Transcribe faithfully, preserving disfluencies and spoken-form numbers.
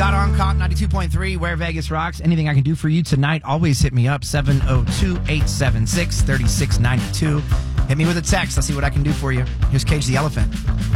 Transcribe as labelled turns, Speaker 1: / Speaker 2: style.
Speaker 1: Got on Comp ninety-two point three, where Vegas rocks. Anything I can do for you tonight, always hit me up, seven oh two, eight seven six, three six nine two. Hit me with a text. I'll see what I can do for you. Here's Cage the Elephant.